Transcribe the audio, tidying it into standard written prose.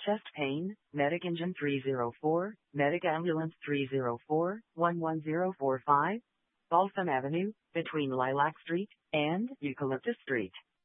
chest pain, medic engine 304, medic ambulance 304, 11045, Balsam Avenue, between Lilac Street and Eucalyptus Street.